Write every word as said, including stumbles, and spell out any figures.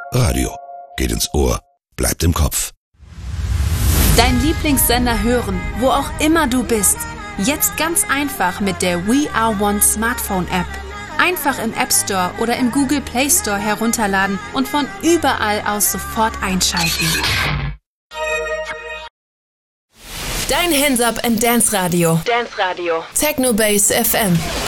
Radio. Geht ins Ohr, bleibt im Kopf. Dein Lieblingssender hören, wo auch immer du bist. Jetzt ganz einfach mit der We Are One Smartphone-App. Einfach im App Store oder im Google Play Store herunterladen und von überall aus sofort einschalten. Dein Hands Up and Dance Radio. Dance Radio. Techno Base F M.